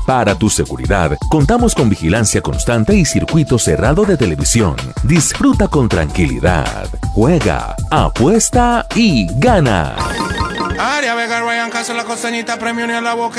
Para tu seguridad, contamos con vigilancia constante y circuito cerrado de televisión. Disfruta con tranquilidad. Juega, apuesta y gana. Aria Vega, Ryan Castro, la costeñita, premio ni a la boca.